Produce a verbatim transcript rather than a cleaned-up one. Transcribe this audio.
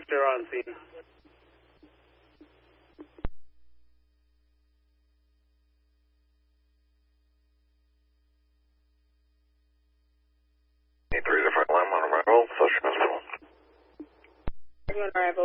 Victor on scene. eight three, the front line on arrival, social hospital. On arrival.